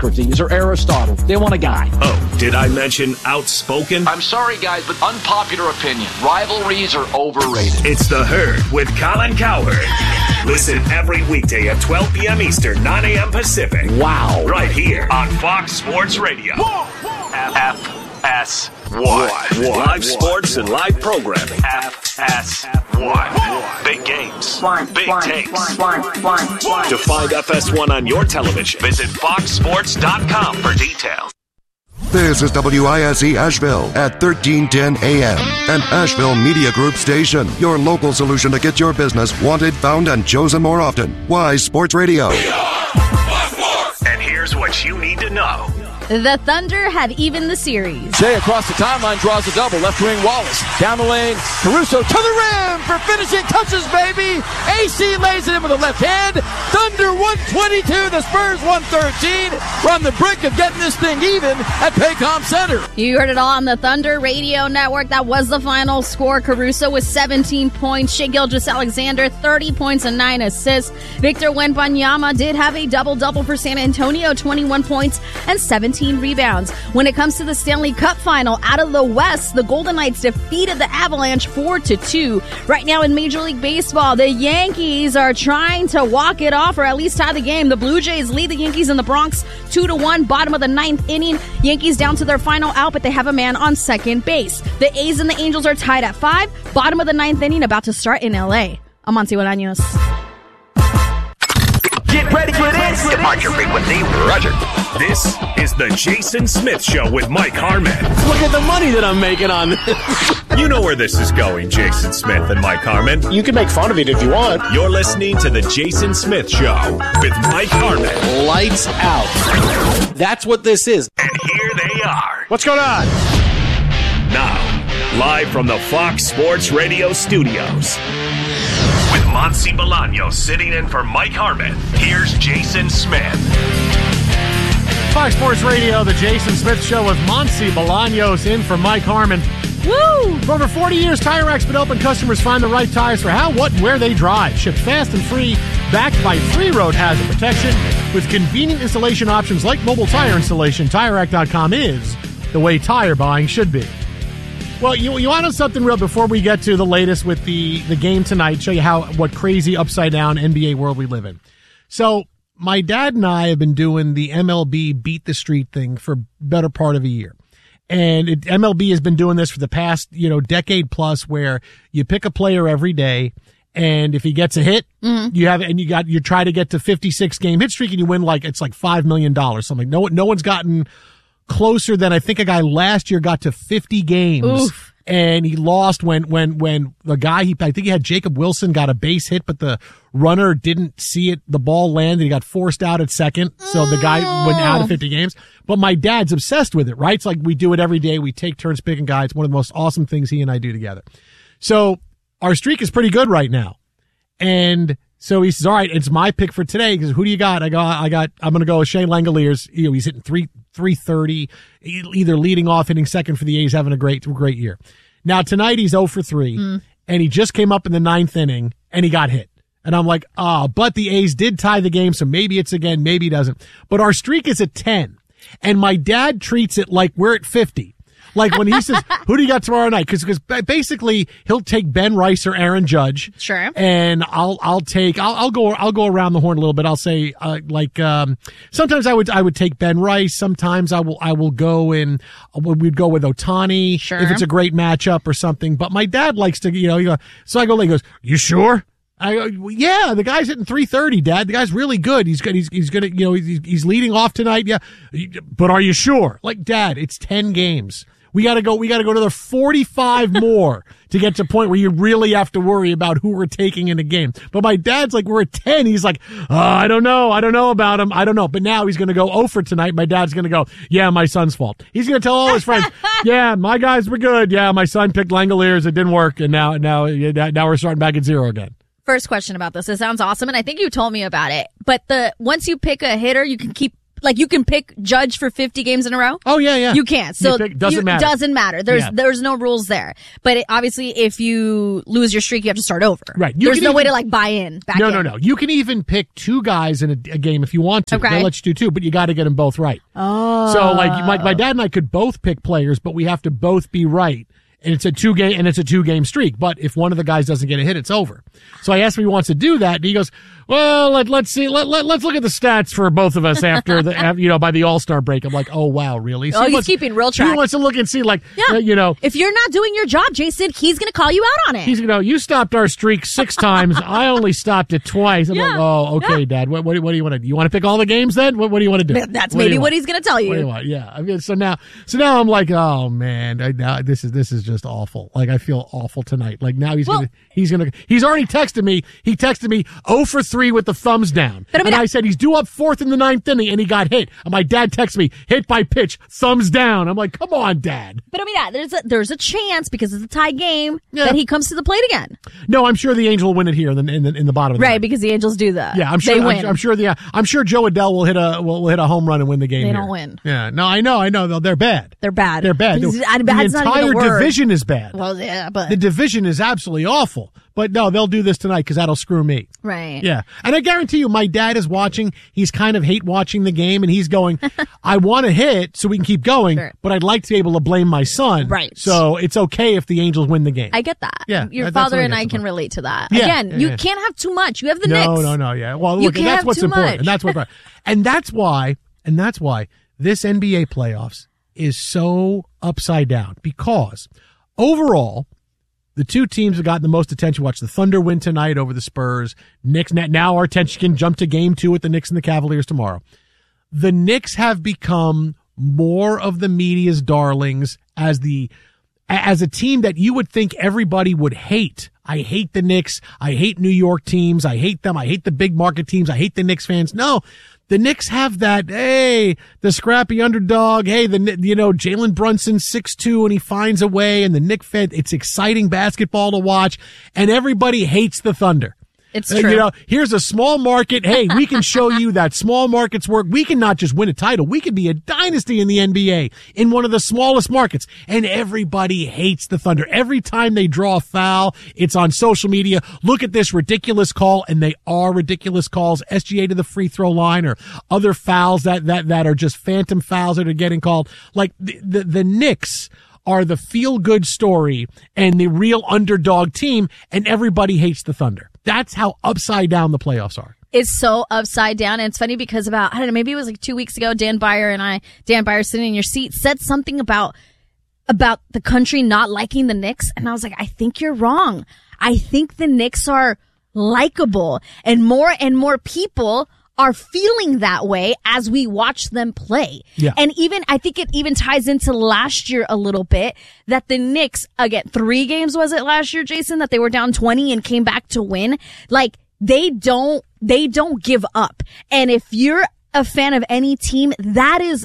Socrates or Aristotle. They want a guy. Oh, did I mention outspoken? I'm sorry, guys, but unpopular opinion. Rivalries are overrated. It's The Herd with Colin Cowherd. Listen every weekday at 12 p.m. Eastern, 9 a.m. Pacific. Wow. Right here on Fox Sports Radio. FS1. Live sports and live programming. FS1. Big games. Big takes. To find FS1 on your television, visit foxsports.com for details. This is WISE Asheville at 1310 AM, an Asheville Media Group station. Your local solution to get your business wanted, found, and chosen more often. Wise Sports Radio. And here's what you need to know. The Thunder have evened the series. Shea across the timeline draws a double. Left wing Wallace. Down the lane. Caruso to the rim for finishing touches, baby. AC lays it in with the left hand. Thunder 122. The Spurs 113. We're on the brink of getting this thing even at Paycom Center. You heard it all on the Thunder Radio Network. That was the final score. Caruso with 17 points. Shai Gilgeous-Alexander, 30 points and 9 assists. Victor Wembanyama did have a double-double for San Antonio, 21 points and 17 rebounds. When it comes to the Stanley Cup final, out of the West, the Golden Knights defeated the Avalanche 4-2. Right now in Major League Baseball, the Yankees are trying to walk it off or at least tie the game. The Blue Jays lead the Yankees in the Bronx 2-1, bottom of the ninth inning. Yankees down to their final out, but they have a man on second base. The A's and the Angels are tied at 5, bottom of the ninth inning, about to start in LA. I'm Monty Bolaños. Get ready for this. Departure frequency, Roger. This is the Jason Smith Show with Mike Harmon. Look at the money that I'm making on this. You know where this is going, Jason Smith and Mike Harmon. You can make fun of it if you want. You're listening to the Jason Smith Show with Mike Harmon. Lights out. That's what this is. And here they are. What's going on? Now, live from the Fox Sports Radio studios. With Monty Bolaños sitting in for Mike Harmon, here's Jason Smith. Fox Sports Radio, the Jason Smith Show with Monty Bolaños in for Mike Harmon. Woo! For over 40 years, Tire Rack's been helping customers find the right tires for how, what, and where they drive. Shipped fast and free, backed by free road hazard protection. With convenient installation options like mobile tire installation, TireRack.com is the way tire buying should be. Well, you want to know something real before we get to the latest with the game tonight, show you what crazy upside-down NBA world we live in. So my dad and I have been doing the MLB Beat the Street thing for better part of a year. And MLB has been doing this for the past, decade plus, where you pick a player every day, and if he gets a hit, you try to get to 56 game hit streak, and you win it's like $5 million, something. No one's gotten closer than I think a guy last year got to 50 games. Oof. And he lost when the guy I think he had Jacob Wilson got a base hit, but the runner didn't see it. The ball landed. He got forced out at second. So the guy went out of 50 games. But my dad's obsessed with it, right? It's like we do it every day. We take turns picking guys. It's one of the most awesome things he and I do together. So our streak is pretty good right now. And so he says, all right, it's my pick for today. Because who do you got? I'm going to go with Shea Langoliers. He's hitting 330, either leading off, hitting second for the A's, having a great year. Now tonight he's 0 for 3, and he just came up in the ninth inning and he got hit. And I'm like, but the A's did tie the game, so maybe it's again, maybe it doesn't. But our streak is at 10, and my dad treats it like we're at 50. Like when he says, who do you got tomorrow night? Because basically he'll take Ben Rice or Aaron Judge. Sure. And I'll go around the horn a little bit. I'll say, sometimes I would take Ben Rice. Sometimes I will go and we'd go with Ohtani. Sure. If it's a great matchup or something. But my dad likes to, so I go, he goes, you sure? I go, yeah, the guy's hitting 330, Dad. The guy's really good. He's good. He's gonna, he's leading off tonight. Yeah. But are you sure? Like, Dad, it's 10 games. We gotta go another 45 more to get to a point where you really have to worry about who we're taking in a game. But my dad's like, we're at 10. He's like, I don't know about him. I don't know. But now he's going to go 0 for tonight. My dad's going to go, yeah, my son's fault. He's going to tell all his friends, yeah, my guys were good. Yeah, my son picked Langoliers. It didn't work. And now we're starting back at 0 again. First question about this. It sounds awesome, and I think you told me about it. But once you pick a hitter, you can keep Like, you can pick Judge for 50 games in a row? Oh, yeah. You can't. So doesn't matter. Doesn't matter. There's no rules there. But obviously, if you lose your streak, you have to start over. Right. There's no way to, like, buy in. No. You can even pick 2 guys in a game if you want to. Okay. They'll let you do 2, but you got to get them both right. Oh. So, like, my dad and I could both pick players, but we have to both be right. And it's a 2-game streak. But if one of the guys doesn't get a hit, it's over. So I asked him if he wants to do that, and he goes, "Well, let's see. Let's look at the stats for both of us after by the All-Star break." I'm like, "Oh wow, really?" So he's keeping real track. He wants to look and see, like, if you're not doing your job, Jason, he's going to call you out on it. He's you stopped our streak 6 times. I only stopped it twice. I'm like, "Oh, okay, Dad. What do you want to do? You want to pick all the games then? What do you want to do?" That's maybe what he's going to tell you. What do you want? Yeah. I mean, so now I'm like, "Oh man, this is just awful. Like, I feel awful tonight. Like, now he's already texted me. He texted me 0 for 3 with the thumbs down. But I said he's due up 4th in the 9th inning, and he got hit. And my dad texts me, hit by pitch, thumbs down. I'm like, come on, Dad. But I mean, there's a chance, because it's a tie game, that he comes to the plate again. No, I'm sure the Angels will win it here in the bottom of the ninth. Because the Angels do that. Yeah, I'm sure. They win. I'm sure Joe Adell will hit a home run and win the game. They here. don't win. Yeah, no, I know. They're bad. They're bad. The entire division is bad. Well, yeah, but the division is absolutely awful. But no, they'll do this tonight because that'll screw me. Right. Yeah. And I guarantee you, my dad is watching. He's kind of hate watching the game, and he's going, I want to hit so we can keep going, but I'd like to be able to blame my son. Right. So it's okay if the Angels win the game. I get that. Yeah. Your father and I can relate to that. Yeah, Again, you can't have too much. You have the Knicks. No. Yeah. Well, look, and that's what's important. And that's what, and that's why this NBA playoffs is so upside down, because overall, the 2 teams have gotten the most attention. Watch the Thunder win tonight over the Spurs. Knicks, now our attention can jump to game 2 with the Knicks and the Cavaliers tomorrow. The Knicks have become more of the media's darlings as a team that you would think everybody would hate. I hate the Knicks. I hate New York teams. I hate them. I hate the big market teams. I hate the Knicks fans. No. The Knicks have that, hey, the scrappy underdog. Hey, Jalen Brunson 6'2", and he finds a way, and the Knicks fan. It's exciting basketball to watch, and everybody hates the Thunder. It's true. Here's a small market. Hey, we can show you that small markets work. We can not just win a title. We can be a dynasty in the NBA in one of the smallest markets. And everybody hates the Thunder. Every time they draw a foul, it's on social media. Look at this ridiculous call, and they are ridiculous calls. SGA to the free throw line, or other fouls that are just phantom fouls that are getting called. Like the Knicks are the feel-good story and the real underdog team, and everybody hates the Thunder. That's how upside down the playoffs are. It's so upside down. And it's funny because maybe it was like 2 weeks ago, Dan Byer sitting in your seat, said something about the country not liking the Knicks. And I was like, I think you're wrong. I think the Knicks are likable, and more people are feeling that way as we watch them play. Yeah. And I think it even ties into last year a little bit, that the Knicks, again, 3 games was it last year, Jason, that they were down 20 and came back to win. Like, they don't give up. And if you're a fan of any team, that's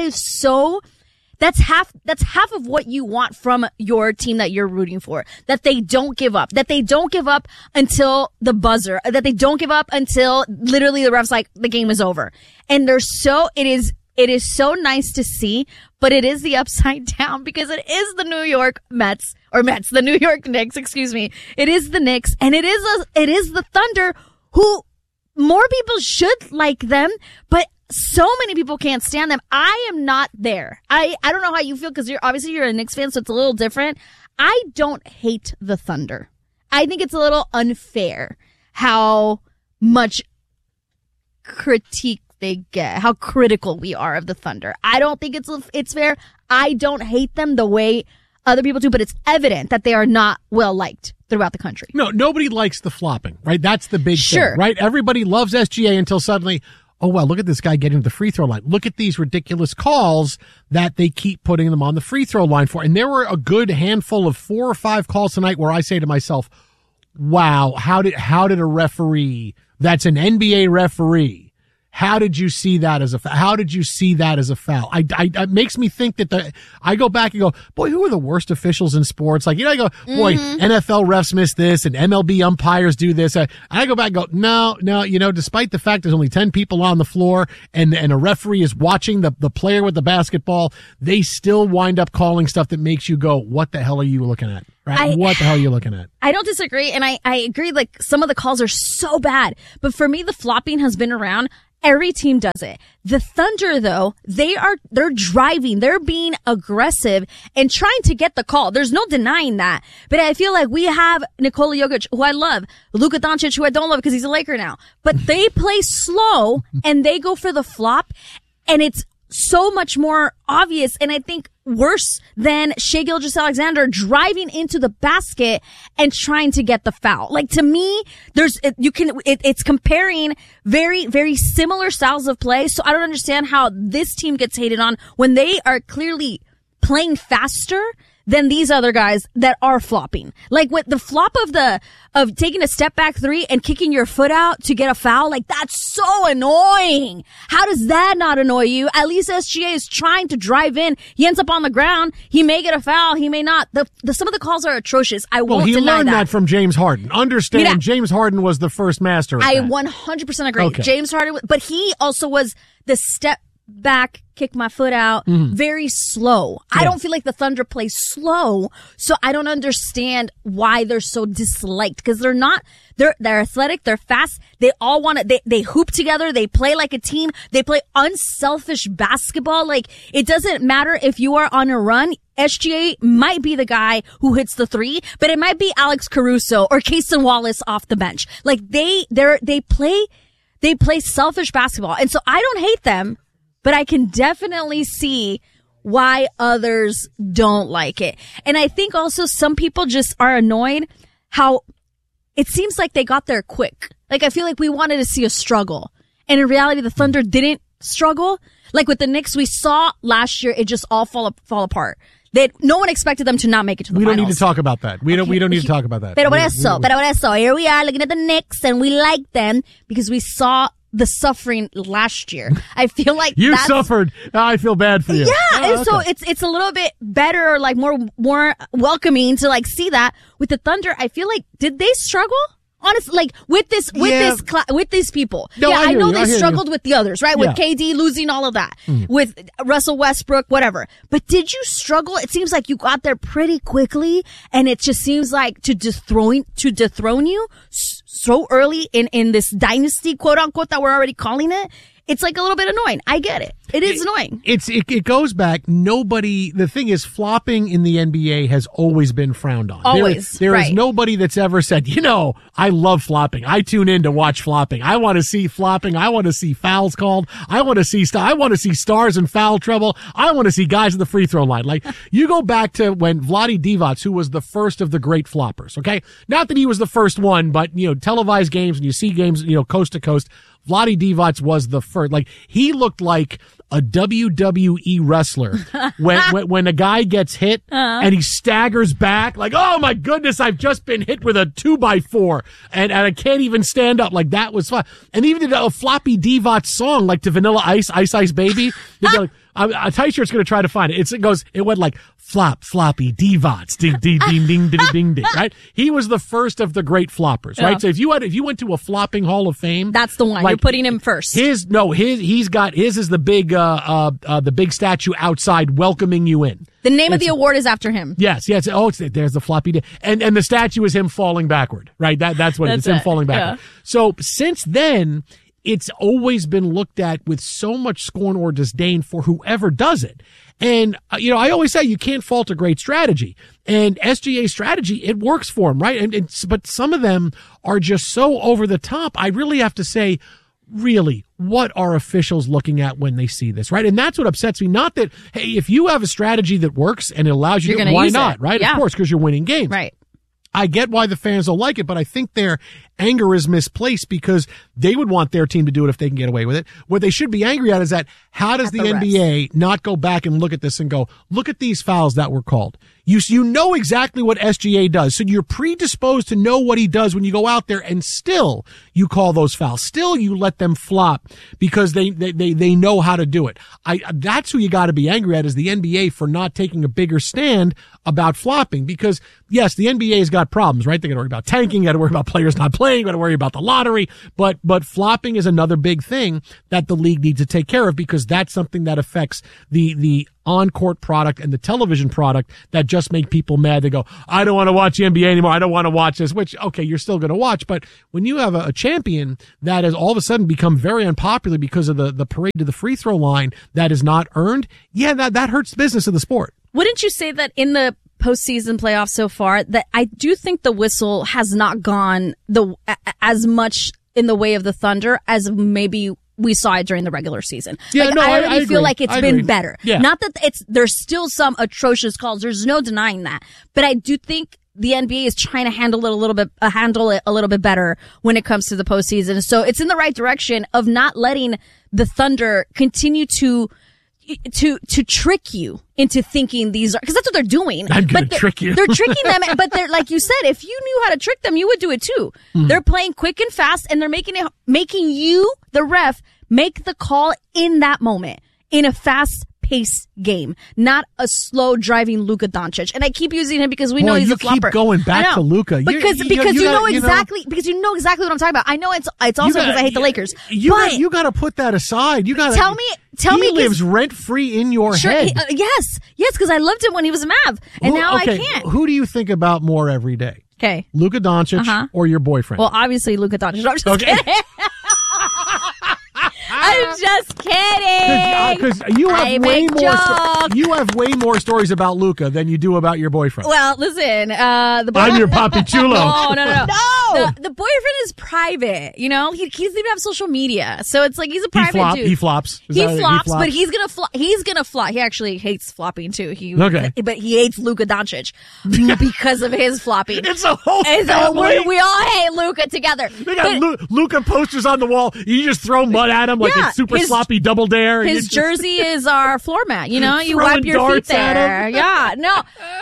half of what you want from your team that you're rooting for. That they don't give up. That they don't give up until the buzzer. That they don't give up until literally the ref's like, the game is over. And it is so nice to see, but it is the upside down, because it is the New York the New York Knicks, excuse me. It is the Knicks, and it is the Thunder, who more people should like them, but so many people can't stand them. I am not there. I don't know how you feel, because you're a Knicks fan, so it's a little different. I don't hate the Thunder. I think it's a little unfair how much critique they get, how critical we are of the Thunder. I don't think it's fair. I don't hate them the way other people do, but it's evident that they are not well liked throughout the country. No, nobody likes the flopping, right? That's the big thing, right? Everybody loves SGA until suddenly, oh, well, look at this guy getting to the free throw line. Look at these ridiculous calls that they keep putting them on the free throw line for. And there were a good handful of 4 or 5 calls tonight where I say to myself, wow, how did a referee that's an NBA referee How did you see that as a foul? How did you see that as a foul? It makes me think that I go back and go, boy, who are the worst officials in sports? Like, I go, boy, NFL refs miss this and MLB umpires do this. I go back and go, no, despite the fact there's only 10 people on the floor and a referee is watching the player with the basketball, they still wind up calling stuff that makes you go, what the hell are you looking at? Right? What the hell are you looking at? I don't disagree. And I agree, like, some of the calls are so bad. But for me, the flopping has been around. Every team does it. The Thunder, though, they're driving. They're being aggressive and trying to get the call. There's no denying that. But I feel like we have Nikola Jokic, who I love, Luka Doncic, who I don't love because he's a Laker now. But they play slow and they go for the flop, and it's so much more obvious, and I think worse than Shai Gilgeous-Alexander driving into the basket and trying to get the foul. Like, to me, it's comparing very, very similar styles of play. So I don't understand how this team gets hated on when they are clearly playing faster than these other guys that are flopping. Like, with the flop of taking a step back three and kicking your foot out to get a foul, like, that's so annoying. How does that not annoy you? At least SGA is trying to drive in. He ends up on the ground. He may get a foul. He may not. Some of the calls are atrocious. I won't deny that. Well, he learned that from James Harden. Understand, James Harden was the first master of that. I 100% agree. Okay. James Harden, but he also was the step back, kick my foot out, very slow. Yeah. I don't feel like the Thunder play slow, so I don't understand why they're so disliked, because they're not. They're athletic, they're fast, they all want to, they hoop together, they play like a team, they play unselfish basketball. Like, it doesn't matter if you are on a run. SGA might be the guy who hits the three, but it might be Alex Caruso or Cason Wallace off the bench. Like, they play selfish basketball, and so I don't hate them. But I can definitely see why others don't like it. And I think also some people just are annoyed how it seems like they got there quick. Like, I feel like we wanted to see a struggle. And in reality, the Thunder didn't struggle. Like with the Knicks, we saw last year, it just all fall apart. No one expected them to not make it to the finals. We don't need to talk about that. We don't need to talk about that. Pero por eso, here we are looking at the Knicks, and we like them because we saw the suffering last year. I feel like you suffered. I feel bad for you. Yeah, and so it's a little bit better, or like more welcoming to like see that. With the Thunder, I feel like, did they struggle? Honestly, like with these people. No, I know they struggled with the others, right? With KD losing all of that, with Russell Westbrook, whatever. But did you struggle? It seems like you got there pretty quickly, and it just seems like to dethrone you so early in this dynasty, quote unquote, that we're already calling it. It's like a little bit annoying. I get it. It is annoying. It goes back. The thing is, flopping in the NBA has always been frowned on. Always. There is nobody that's ever said, I love flopping. I tune in to watch flopping. I want to see flopping. I want to see fouls called. I want to see stars in foul trouble. I want to see guys at the free throw line. Like, you go back to when Vlade Divac, who was the first of the great floppers, okay? Not that he was the first one, but, televised games, and you see games, coast to coast. Vlade Divac was the first. Like, he looked like a WWE wrestler when a guy gets hit and he staggers back, like, oh my goodness, I've just been hit with a 2x4 and I can't even stand up. Like, that was fun. And even did a floppy Divac song, like to Vanilla Ice, Ice Ice Baby. Like, a tight shirt's going to try to find it. It went like flop, floppy, Divac, ding, ding, ding, ding, ding, ding, ding, right? He was the first of the great floppers, right? So if you went to a flopping Hall of Fame, that's the one. Like, you're putting him first. His is the big statue outside welcoming you in. The name of the award is after him. Yes. Oh, there's the floppy, and the statue is him falling backward, right? That's what it is. Him falling backward. Yeah. So since then, it's always been looked at with so much scorn or disdain for whoever does it. And, I always say you can't fault a great strategy. And SGA's strategy, it works for him, right? But some of them are just so over the top. I really have to say, really, what are officials looking at when they see this, right? And that's what upsets me. Not that, hey, if you have a strategy that works and it allows you to, why not, right? Yeah. Of course, because you're winning games. Right. I get why the fans don't like it, but I think they're anger is misplaced because they would want their team to do it if they can get away with it. What they should be angry at is that how does the NBA not go back and look at this and go, look at these fouls that were called. You know exactly what SGA does. So you're predisposed to know what he does when you go out there, and still you call those fouls. Still you let them flop because they know how to do it. That's who you got to be angry at, is the NBA for not taking a bigger stand about flopping, because yes, the NBA's got problems, right? They got to worry about tanking, got to worry about players not playing, got to worry about the lottery, but flopping is another big thing that the league needs to take care of, because that's something that affects the on-court product and the television product that just make people mad. They go, I don't want to watch the NBA anymore. I don't want to watch this, which, okay, you're still going to watch. But when you have a champion that has all of a sudden become very unpopular because of the parade to the free throw line that is not earned, yeah, that hurts the business of the sport. Wouldn't you say that in the postseason playoffs so far, that I do think the whistle has not gone as much in the way of the Thunder as maybe we saw it during the regular season. Yeah, like, no, I already feel agree. like it's I been agree. better. Yeah. Not that there's still some atrocious calls. There's no denying that. But I do think the NBA is trying to handle it a little bit better when it comes to the postseason. So it's in the right direction of not letting the Thunder continue to trick you into thinking these are, because that's what they're doing. I'm going to trick you. They're tricking them, but they're, like you said, if you knew how to trick them, you would do it too. Mm-hmm. They're playing quick and fast, and they're making you, the ref, make the call in that moment in a fast-paced game, not a slow driving Luka Doncic. And I keep using him because we know he's a flopper. You keep going back to Luka because you know exactly what I'm talking about. I know it's also because I hate the Lakers. You got to put that aside. You got to tell me. He lives rent free in your head. Yes, because I loved him when he was a Mav, and now I can't. Who do you think about more every day? Okay, Luka Doncic or your boyfriend? Well, obviously Luka Doncic. I'm just kidding. I'm just kidding. Because you have way more stories about Luka than you do about your boyfriend. Well, listen, I'm your papi chulo. No. The boyfriend is private. You know, he doesn't even have social media, so it's like he's a private dude. He flops. He flops, but he's gonna flop. He's gonna flop. He actually hates flopping too. But he hates Luka Doncic because of his flopping. It's a whole family. We all hate Luka together. They got Luka posters on the wall. You just throw mud at him like it's super sloppy double dare. His jersey is our floor mat. You know, you wipe your feet there. Yeah, no,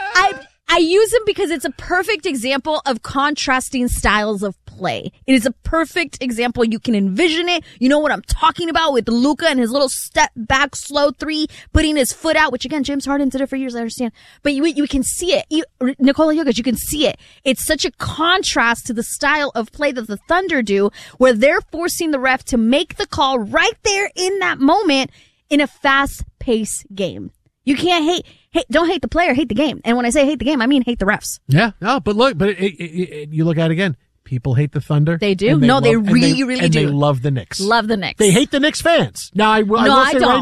I use him because it's a perfect example of contrasting styles of play. It is a perfect example. You can envision it. You know what I'm talking about with Luka and his little step back, slow three, putting his foot out, which again, James Harden did it for years. I understand. But you can see it. Nikola Jokic, you can see it. It's such a contrast to the style of play that the Thunder do, where they're forcing the ref to make the call right there in that moment in a fast-paced game. You can't don't hate the player, hate the game. And when I say hate the game, I mean hate the refs. Yeah, no, but look, you look at it again. People hate the Thunder. They do. They really do. And they love the Knicks. Love the Knicks. They hate the Knicks fans. Now, I will say right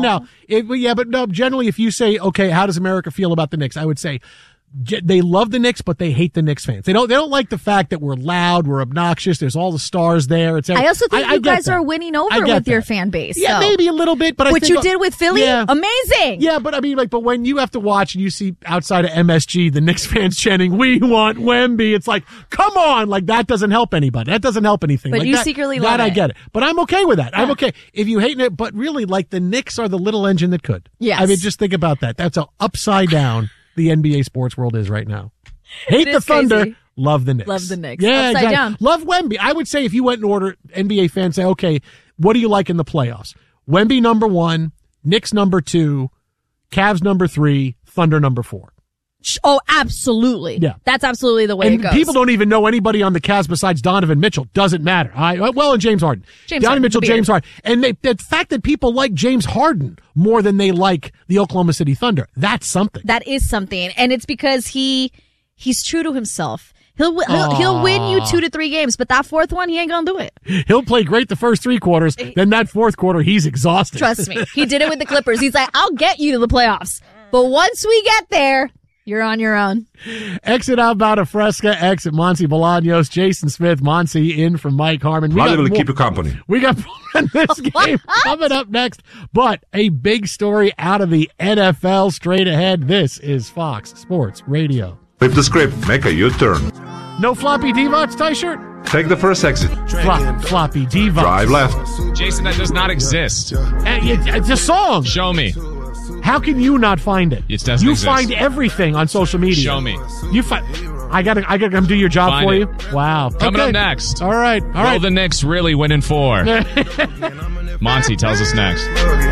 now, generally, if you say, okay, how does America feel about the Knicks? I would say they love the Knicks, but they hate the Knicks fans. They don't like the fact that we're loud, we're obnoxious, there's all the stars there. I also think you guys are winning over with your fan base. Yeah, maybe a little bit, but what you did with Philly, amazing. Yeah, but I mean, but when you have to watch and you see outside of MSG, the Knicks fans chanting, "We want Wemby," it's like, come on, like that doesn't help anybody. That doesn't help anything. But like you that, secretly love it. I get it. But I'm okay with that. Yeah. I'm okay. If you hate it, but really, like the Knicks are the little engine that could. Yes. I mean, just think about that. That's an upside down the NBA sports world is right now. Hate the Thunder, crazy. Love the Knicks. Love the Knicks. Yeah, upside down. Love Wemby. I would say if you went in order, NBA fans say, okay, what do you like in the playoffs? Wemby number 1, Knicks number 2, Cavs number 3, Thunder number 4. Oh, absolutely. Yeah. That's absolutely the way it goes. People don't even know anybody on the Cavs besides Donovan Mitchell. Doesn't matter. And James Harden. Donovan Mitchell, James Harden. And the fact that people like James Harden more than they like the Oklahoma City Thunder, that's something. That is something. And it's because he's true to himself. He'll win you 2 to 3 games, but that fourth one, he ain't gonna do it. He'll play great the first 3 quarters, then that fourth quarter, he's exhausted. Trust me. He did it with the Clippers. He's like, I'll get you to the playoffs. But once we get there, you're on your own. Exit Outbound of Fresca, exit Monty Bolaños, Jason Smith, Monty in from Mike Harmon. Probably to keep you company. We got more in this game coming up next, but a big story out of the NFL straight ahead. This is Fox Sports Radio. Flip the script, make a U-turn. No floppy Divots tie shirt? Take the first exit. Floppy Diva. Drive left. Jason, that does not exist. It's a song. Show me. How can you not find it? It doesn't exist. You find everything on social media. Show me. I gotta come do your job Find for it. you. Wow. Coming Okay. up next. All right. Will the Knicks really win in 4? Monty tells us next.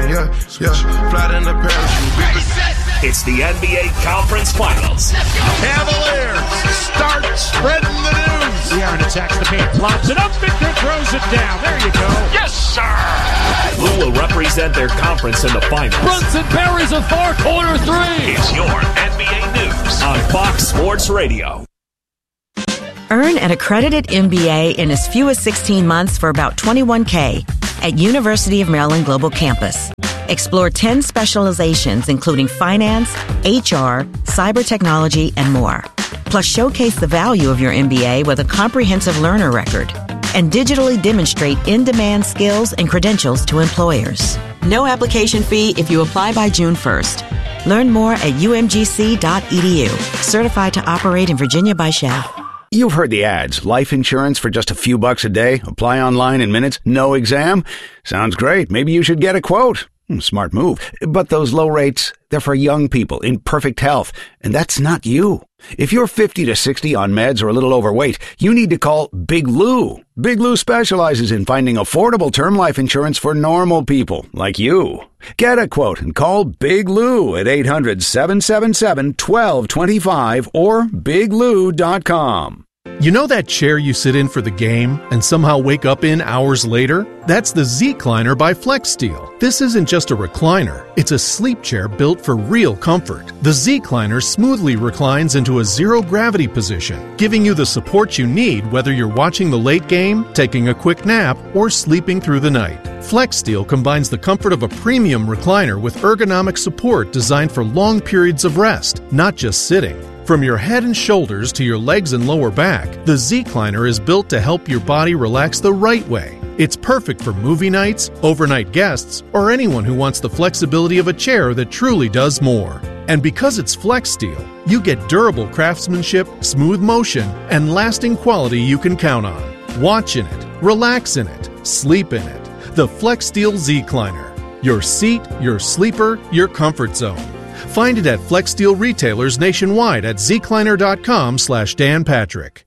It's the NBA Conference Finals. Cavaliers start spreading the news. De'Aaron attacks the paint, lobs it up, Victor throws it down. There you go. Yes, sir! Who will represent their conference in the finals? Brunson buries a far-corner three. It's your NBA News on Fox Sports Radio. Earn an accredited MBA in as few as 16 months for about $21K at University of Maryland Global Campus. Explore 10 specializations including finance, HR, cyber technology, and more. Plus, showcase the value of your MBA with a comprehensive learner record and digitally demonstrate in-demand skills and credentials to employers. No application fee if you apply by June 1st. Learn more at umgc.edu. Certified to operate in Virginia by Shell. You've heard the ads. Life insurance for just a few bucks a day. Apply online in minutes. No exam. Sounds great. Maybe you should get a quote. Smart move. But those low rates, they're for young people in perfect health. And that's not you. If you're 50 to 60 on meds or a little overweight, you need to call Big Lou. Big Lou specializes in finding affordable term life insurance for normal people like you. Get a quote and call Big Lou at 800-777-1225 or biglou.com. You know that chair you sit in for the game and somehow wake up in hours later? That's the Z-Cliner by FlexSteel. This isn't just a recliner. It's a sleep chair built for real comfort. The Z-Cliner smoothly reclines into a zero-gravity position, giving you the support you need whether you're watching the late game, taking a quick nap, or sleeping through the night. FlexSteel combines the comfort of a premium recliner with ergonomic support designed for long periods of rest, not just sitting. From your head and shoulders to your legs and lower back, the Z-Cliner is built to help your body relax the right way. It's perfect for movie nights, overnight guests, or anyone who wants the flexibility of a chair that truly does more. And because it's FlexSteel, you get durable craftsmanship, smooth motion, and lasting quality you can count on. Watch in it, relax in it, sleep in it. The FlexSteel Z-Cliner. Your seat, your sleeper, your comfort zone. Find it at FlexSteel retailers nationwide at zcliner.com/Dan Patrick.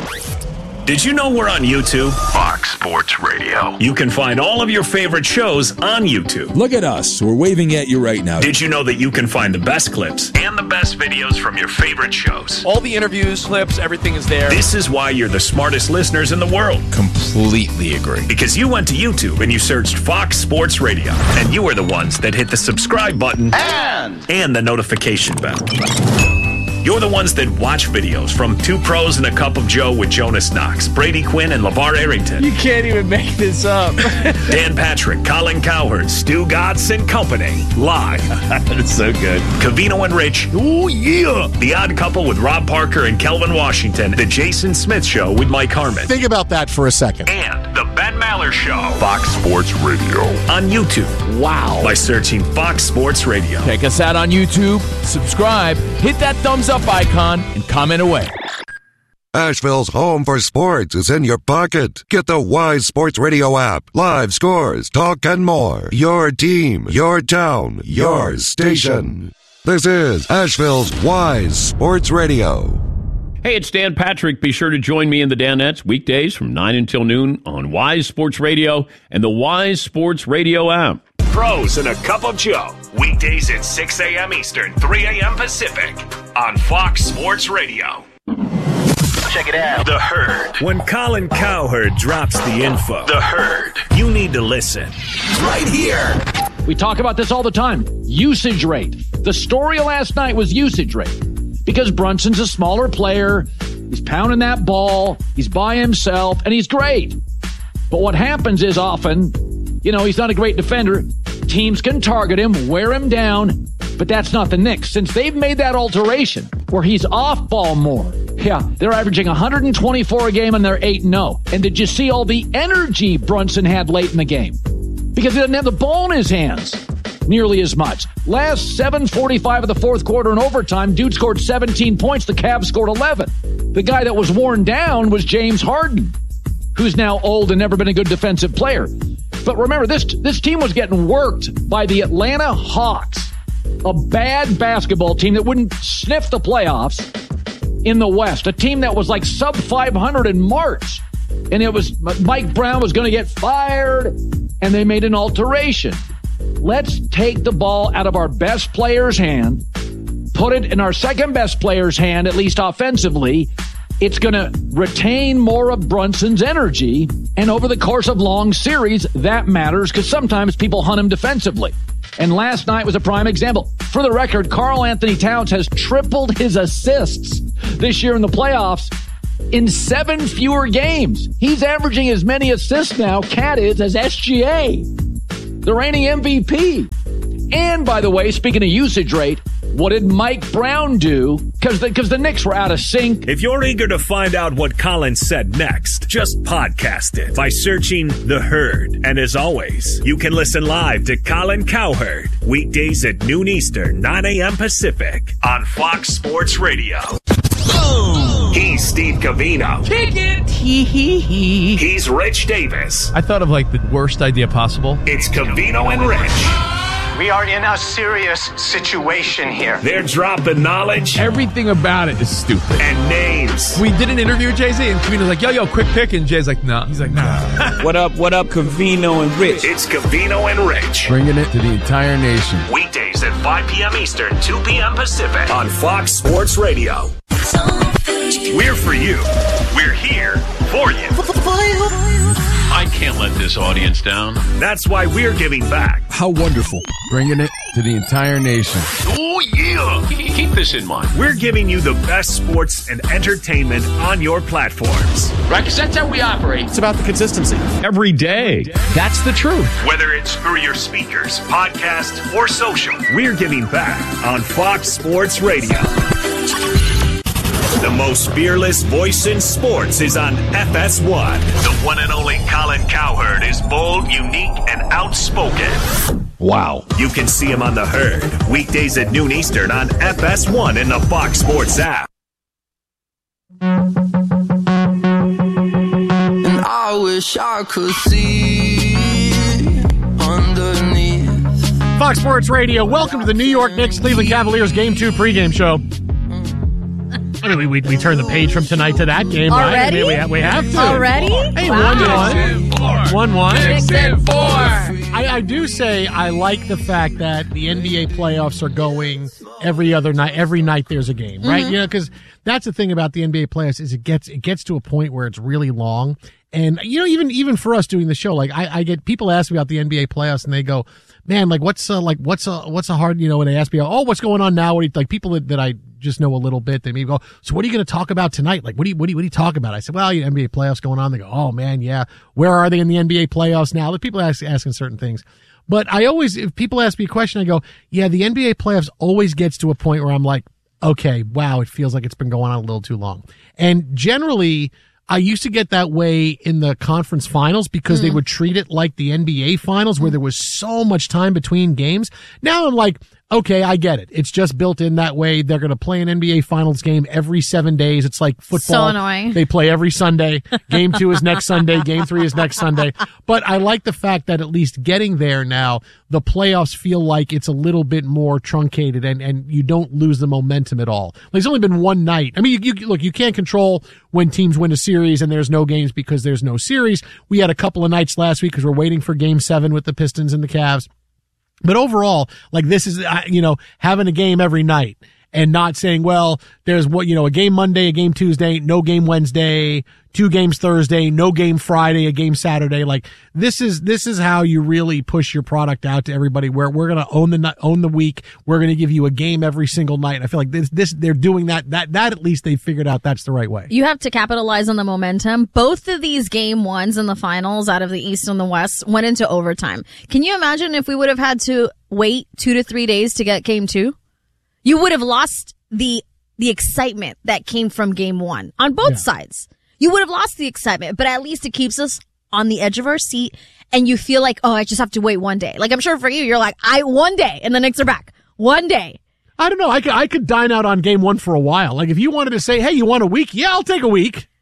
Did you know we're on YouTube? Fox Sports Radio. You can find all of your favorite shows on YouTube. Look at us. We're waving at you right now. Did you know that you can find the best clips and the best videos from your favorite shows? All the interviews, clips, everything is there. This is why you're the smartest listeners in the world. Completely agree. Because you went to YouTube and you searched Fox Sports Radio. And you were the ones that hit the subscribe button and the notification bell. You're the ones that watch videos from Two Pros and a Cup of Joe with Jonas Knox, Brady Quinn, and LeVar Arrington. You can't even make this up. Dan Patrick, Colin Cowherd, Stu Gatz and Company. Live. That's so good. Covino and Rich. Oh, yeah. The Odd Couple with Rob Parker and Kelvin Washington. The Jason Smith Show with Mike Harmon. Think about that for a second. And the Ben Maller Show. Fox Sports Radio. On YouTube. Wow. By searching Fox Sports Radio. Check us out on YouTube. Subscribe. Hit that thumbs up icon and comment away. Asheville's home for sports is in your pocket. Get the Wise Sports Radio app. Live scores, talk, and more. Your team, your town, your station. This is Asheville's Wise Sports Radio. Hey, it's Dan Patrick. Be sure to join me in the Danettes weekdays from 9 until noon on Wise Sports Radio and the Wise Sports Radio app. Pros and a Cup of Joe. Weekdays at 6 a.m. Eastern, 3 a.m. Pacific on Fox Sports Radio. Check it out. The Herd. When Colin Cowherd drops the info, The Herd, you need to listen. Right here. We talk about this all the time. Usage rate. The story last night was usage rate. Because Brunson's a smaller player. He's pounding that ball. He's by himself, and he's great. But what happens is often, he's not a great defender. Teams can target him, wear him down, but that's not the Knicks. Since they've made that alteration where he's off ball more, they're averaging 124 a game and they're 8-0. And did you see all the energy Brunson had late in the game? Because he doesn't have the ball in his hands nearly as much. Last 7:45 of the fourth quarter in overtime, dude scored 17 points. The Cavs scored 11. The guy that was worn down was James Harden. who's now old and never been a good defensive player. But remember, this team was getting worked by the Atlanta Hawks, a bad basketball team that wouldn't sniff the playoffs in the West, a team that was like sub 500 in March. And it was Mike Brown was going to get fired, and they made an alteration. Let's take the ball out of our best player's hand, put it in our second best player's hand, at least offensively. It's going to retain more of Brunson's energy. And over the course of long series, that matters because sometimes people hunt him defensively. And last night was a prime example. For the record, Karl Anthony Towns has tripled his assists this year in the playoffs in 7 fewer games. He's averaging as many assists now, Cat is, as SGA, the reigning MVP. And by the way, speaking of usage rate, what did Mike Brown do? Because the Knicks were out of sync. If you're eager to find out what Colin said next, just podcast it by searching The Herd. And as always, you can listen live to Colin Cowherd weekdays at noon Eastern, 9 a.m. Pacific on Fox Sports Radio. Oh. He's Steve Covino. Kick it. He's Rich Davis. I thought of like the worst idea possible. It's Covino and Rich. We are in a serious situation here. They're dropping knowledge. Everything about it is stupid. And names. We did an interview with Jay-Z, and Covino's like, yo, quick pick. And Jay's like, nah. He's like, nah. What up, Covino and Rich? It's Covino and Rich. Bringing it to the entire nation. Weekdays at 5 p.m. Eastern, 2 p.m. Pacific on Fox Sports Radio. We're for you. We're here for you. I can't let this audience down. That's why we're giving back. How wonderful. Bringing it to the entire nation. Oh, yeah. Keep this in mind. We're giving you the best sports and entertainment on your platforms. Right, because that's how we operate. It's about the consistency. Every day. That's the truth. Whether it's through your speakers, podcast, or social, we're giving back on Fox Sports Radio. The most fearless voice in sports is on FS1. The one and only Colin Cowherd is bold, unique, and outspoken. Wow. You can see him on The Herd, weekdays at noon Eastern on FS1 in the Fox Sports app. And I wish I could see underneath. Fox Sports Radio, welcome to the New York Knicks Cleveland Cavaliers Game 2 pregame show. I mean, we turn the page from tonight to that game, already? Right? I mean, we have to. Already? Hey, wow. 1-1. 6-4. I do say I like the fact that the NBA playoffs are going every other night. Every night there's a game, right? Mm-hmm. You know, because that's the thing about the NBA playoffs is it gets to a point where it's really long. And, you know, even for us doing the show, like I get people ask me about the NBA playoffs and they go, man, like what's a hard, you know, when they ask me, oh, what's going on now? Like people that I just know a little bit, they maybe go, so what are you going to talk about tonight? Like, what do you talk about? I said, well, NBA playoffs going on. They go, oh man, yeah. Where are they in the NBA playoffs now? The people asking certain things. But if people ask me a question, I go, yeah, the NBA playoffs always gets to a point where I'm like, okay, wow, it feels like it's been going on a little too long. And generally, I used to get that way in the conference finals because they would treat it like the NBA finals where there was so much time between games. Now I'm like, okay, I get it. It's just built in that way. They're going to play an NBA finals game every 7 days. It's like football. So annoying. They play every Sunday. Game 2 is next Sunday. Game 3 is next Sunday. But I like the fact that at least getting there now, the playoffs feel like it's a little bit more truncated and you don't lose the momentum at all. Like, it's only been one night. I mean, you can't control when teams win a series and there's no games because there's no series. We had a couple of nights last week because we're waiting for Game 7 with the Pistons and the Cavs. But overall, like this is, having a game every night and not saying, well, there's a game Monday, a game Tuesday, no game Wednesday, 2 games Thursday, no game Friday, a game Saturday. Like this is how you really push your product out to everybody where we're going to own the week. We're going to give you a game every single night. I feel like they're doing that at least they figured out that's the right way. You have to capitalize on the momentum. Both of these game ones in the finals out of the East and the West went into overtime. Can you imagine if we would have had to wait 2 to 3 days to get game 2? You would have lost the excitement that came from game 1 on both sides. You would have lost the excitement, but at least it keeps us on the edge of our seat and you feel like, oh, I just have to wait 1 day. Like I'm sure for you, you're like, 1 day and the Knicks are back. 1 day. I don't know. I could dine out on game 1 for a while. Like if you wanted to say, hey, you want a week? Yeah, I'll take a week.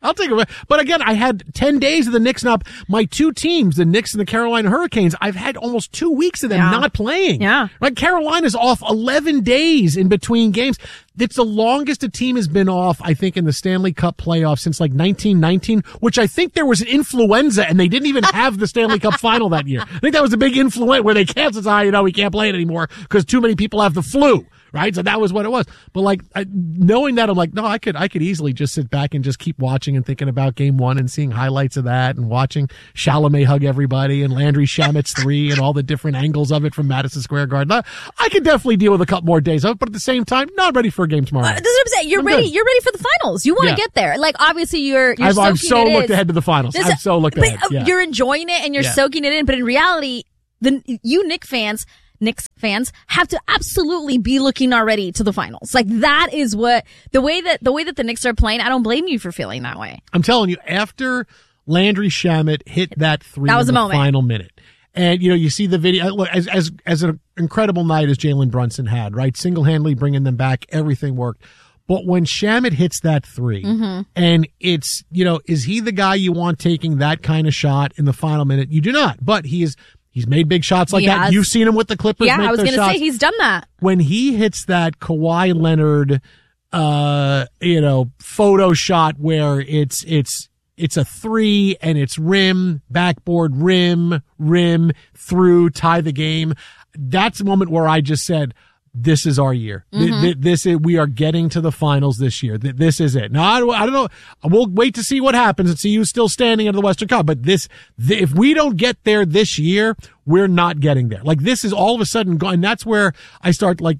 I'll take it. But again, I had 10 days of the Knicks not. My two teams, the Knicks and the Carolina Hurricanes, I've had almost 2 weeks of them not playing. Yeah. Like Carolina's off 11 days in between games. It's the longest a team has been off, I think, in the Stanley Cup playoffs since like 1919, which I think there was an influenza and they didn't even have the Stanley Cup final that year. I think that was a big influence where they canceled, we can't play it anymore because too many people have the flu. Right? So that was what it was. But like, knowing that, I'm like, no, I could easily just sit back and just keep watching and thinking about game one and seeing highlights of that and watching Chalamet hug everybody and Landry Shamet's 3 and all the different angles of it from Madison Square Garden. I could definitely deal with a couple more days of it, but at the same time, not ready for a game tomorrow. That's what I'm saying. You're ready. Good. You're ready for the finals. You want to get there. Like, obviously I've so looked ahead to the finals. I've so looked ahead. Yeah. You're enjoying it and you're soaking it in, but in reality, Knicks fans have to absolutely be looking already to the finals. Like that is what the way that the Knicks are playing. I don't blame you for feeling that way. I'm telling you, after Landry Shamet hit that 3 that was in the moment. Final minute, and you see the video. Look, as an incredible night as Jalen Brunson had, right, single-handedly bringing them back, everything worked. But when Shamet hits that 3, and it's is he the guy you want taking that kind of shot in the final minute? You do not, but He's made big shots like that. You've seen him with the Clippers. Yeah, make I was going to say he's done that. When he hits that Kawhi Leonard, photo shot where it's a 3 and it's rim, backboard, rim, through, tie the game. That's a moment where I just said, this is our year. We are getting to the finals this year. This is it. Now, I don't know. We'll wait to see what happens and see who's still standing in the Western Cup. But if we don't get there this year, we're not getting there. Like this is all of a sudden gone. And that's where I start like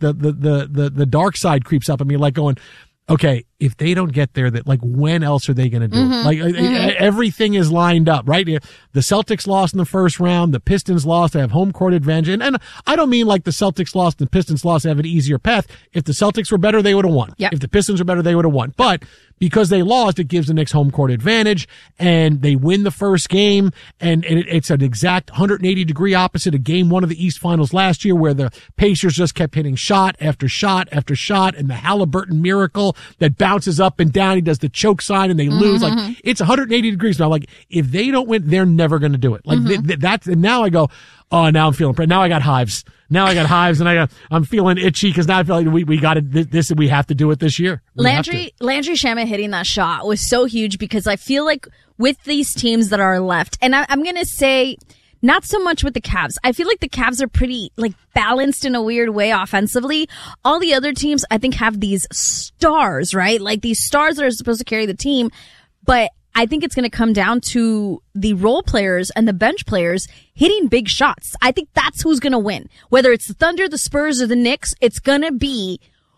the dark side creeps up at me, like going, okay, if they don't get there, that like when else are they going to do it? Like everything is lined up, right? The Celtics lost in the first round. The Pistons lost. They have home court advantage. And I don't mean like the Celtics lost and the Pistons lost. They have an easier path. If the Celtics were better, they would have won. Yep. If the Pistons were better, they would have won. But because they lost, it gives the Knicks home court advantage and they win the first game. And it's an exact 180 degree opposite of game 1 of the East Finals last year where the Pacers just kept hitting shot after shot after shot and the Halliburton miracle that bounces up and down. He does the choke sign and they lose. Like it's 180 degrees now. Like if they don't win, they're never going to do it. Like that's, and now I go, oh, now I'm feeling, now I got hives. Now I got hives and I'm feeling itchy because now I feel like we got it. This, we have to do it this year. Landry Shamet hitting that shot was so huge because I feel like with these teams that are left, and I'm going to say, not so much with the Cavs. I feel like the Cavs are pretty like balanced in a weird way offensively. All the other teams I think have these stars, right? Like these stars that are supposed to carry the team. But I think it's going to come down to the role players and the bench players hitting big shots. I think that's who's going to win. Whether it's the Thunder, the Spurs, or the Knicks, it's going to be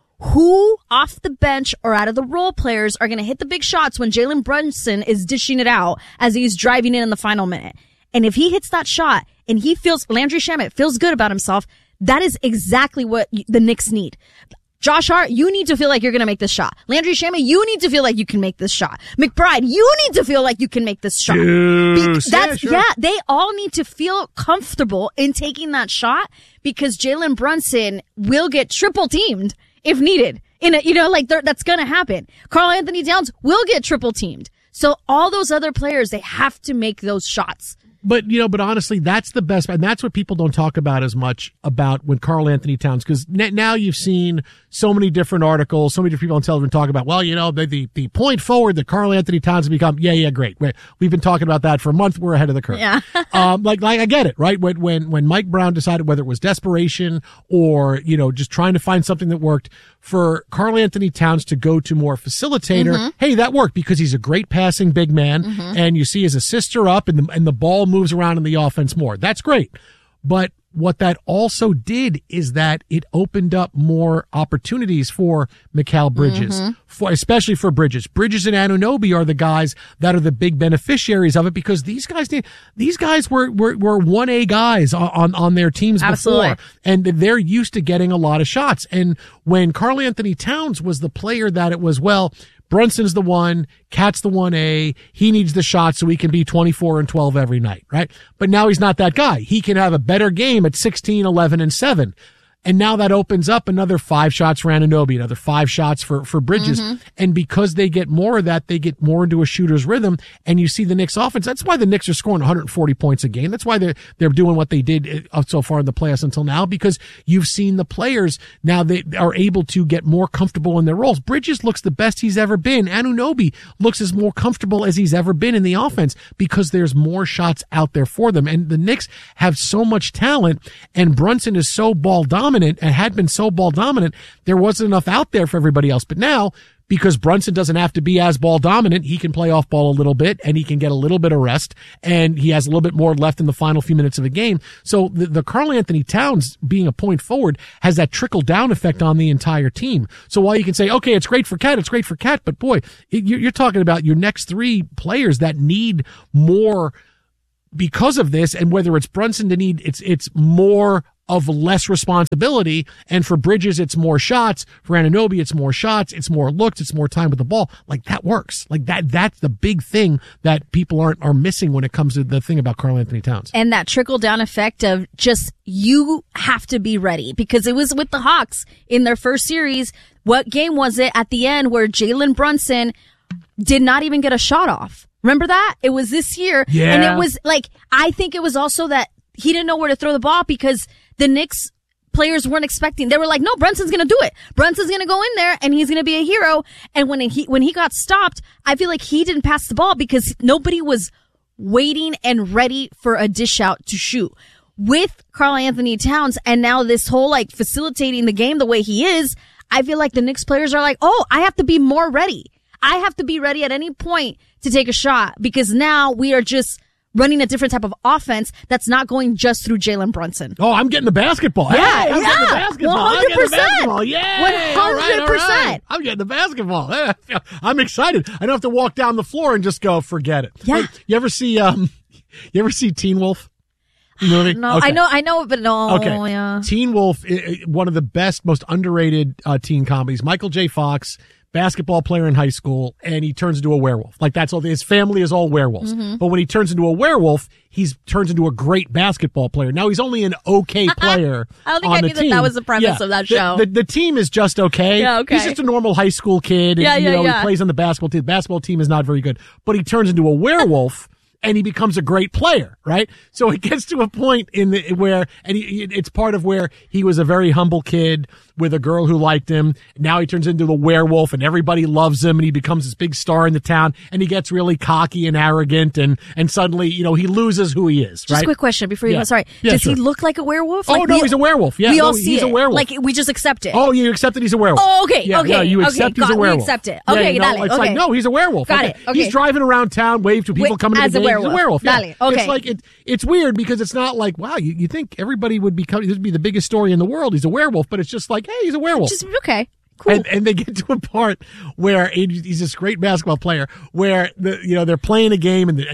who off the bench or out of the role players are going to hit the big shots when Jalen Brunson is dishing it out as he's driving in the final minute. And if he hits that shot and Landry Shamet feels good about himself, that is exactly what the Knicks need. Josh Hart, you need to feel like you're going to make this shot. Landry Shamet, you need to feel like you can make this shot. McBride, you need to feel like you can make this shot. They all need to feel comfortable in taking that shot because Jalen Brunson will get triple teamed if needed. That's going to happen. Karl Anthony Towns will get triple teamed. So all those other players, they have to make those shots. But honestly, that's the best, and that's what people don't talk about as much about when Karl Anthony Towns, because now you've seen so many different articles, so many different people on television talk about, well, the point forward that Karl Anthony Towns has become, great. We've been talking about that for a month. We're ahead of the curve. Yeah. Like I get it, right? When Mike Brown decided whether it was desperation or, just trying to find something that worked for Karl Anthony Towns to go to more facilitator. Hey, that worked because he's a great passing big man and you see his assists are up and the ball moves around in the offense more. That's great. But what that also did is that it opened up more opportunities for Mikal Bridges, especially for Bridges. Bridges and Anunoby are the guys that are the big beneficiaries of it because these guys were 1A guys on their teams before. And they're used to getting a lot of shots. And when Karl Anthony Towns was the player that it was, Brunson's the one, Cat's the 1A, he needs the shot so he can be 24 and 12 every night, right? But now he's not that guy. He can have a better game at 16, 11, and 7. And now that opens up another 5 shots for Anunoby, another 5 shots for Bridges. Mm-hmm. And because they get more of that, they get more into a shooter's rhythm. And you see the Knicks offense. That's why the Knicks are scoring 140 points a game. That's why they're doing what they did so far in the playoffs until now, because you've seen the players now they are able to get more comfortable in their roles. Bridges looks the best he's ever been. Anunoby looks as more comfortable as he's ever been in the offense because there's more shots out there for them. And the Knicks have so much talent, and Brunson is so ball dominant and had been so ball dominant, there wasn't enough out there for everybody else. But now, because Brunson doesn't have to be as ball dominant, he can play off ball a little bit and he can get a little bit of rest, and he has a little bit more left in the final few minutes of the game. So the Karl Anthony Towns being a point forward has that trickle down effect on the entire team. So while you can say, okay, it's great for Cat, but boy, you're talking about your next 3 players that need more because of this, and whether it's Brunson to need, it's more of less responsibility, and for Bridges it's more shots, for Anunoby it's more shots, it's more looks, it's more time with the ball. Like, that works. Like, that's the big thing that people are missing when it comes to the thing about Karl Anthony Towns. And that trickle down effect of just, you have to be ready, because it was with the Hawks in their first series. What game was it at the end where Jalen Brunson did not even get a shot off? Remember that? It was this year. Yeah. And it was like, I think it was also that he didn't know where to throw the ball because the Knicks players weren't expecting. They were like, no, Brunson's going to do it. Brunson's going to go in there and he's going to be a hero. And when he got stopped, I feel like he didn't pass the ball because nobody was waiting and ready for a dish out to shoot. With Karl Anthony Towns and now this whole like facilitating the game the way he is, I feel like the Knicks players are like, oh, I have to be more ready. I have to be ready at any point to take a shot, because now we are just running a different type of offense that's not going just through Jalen Brunson. Oh, I'm getting the basketball. Yeah, hey, I'm getting the basketball. 100%. I'm getting the basketball. Yeah, 100%. All right. I'm getting the basketball. I'm excited. I don't have to walk down the floor and just go, forget it. Yeah. Like, you ever see Teen Wolf? Movie? No, Okay. I know it, but no. Okay. Yeah. Teen Wolf, one of the best, most underrated teen comedies. Michael J. Fox, basketball player in high school, and he turns into a werewolf. Like, that's all. His family is all werewolves. Mm-hmm. But when he turns into a werewolf, he turns into a great basketball player. Now, he's only an okay player. I don't think on I the knew team. that was the premise of that show. The team is just okay. Yeah, okay. He's just a normal high school kid. And, he plays on the basketball team. The basketball team is not very good. But he turns into a werewolf. And he becomes a great player, right? So it gets to a point it's part of where he was a very humble kid with a girl who liked him. Now he turns into the werewolf and everybody loves him and he becomes this big star in the town and he gets really cocky and arrogant and suddenly, he loses who he is, right? Just a quick question before you go. Sorry. Yeah, Does sure. he look like a werewolf? Oh, Like, no, he's a werewolf. Yeah, we all see he's it. a werewolf. Like, we just accept it. Oh, you accept that he's a werewolf. Oh, okay. Yeah, okay. Yeah, you okay, accept he's a we werewolf. accept it. Yeah, Okay, dale. it's Okay. like, no, he's a werewolf. Got it. Okay. He's driving around town, wave to people coming to the game. He's a werewolf. Yeah. Dale. Okay. It's like, it's weird because it's not like, wow, you think everybody would this would be the biggest story in the world. He's a werewolf, but it's just like, hey, he's a werewolf. Just, okay. Cool. And they get to a part where he's this great basketball player where they're playing a game and